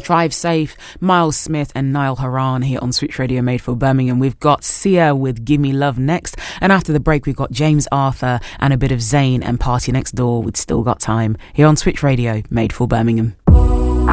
Drive Safe, Miles Smith and Niall Horan here on Switch Radio Made for Birmingham. We've got Sia with Gimme Love next, and after the break we've got James Arthur and a bit of Zayn and Party Next Door with Still Got Time here on Switch Radio Made for Birmingham.